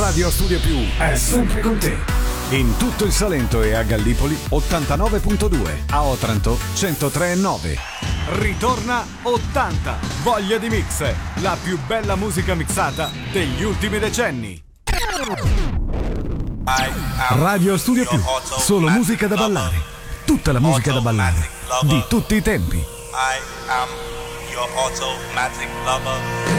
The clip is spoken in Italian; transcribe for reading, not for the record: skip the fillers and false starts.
Radio Studio Più è sempre con te. In tutto il Salento e a Gallipoli 89.2, a Otranto 103.9. Ritorna 80, voglia di mix, la più bella musica mixata degli ultimi decenni. Radio Studio Più, solo musica da ballare, tutta la musica da ballare, di tutti i tempi. I am your automatic lover.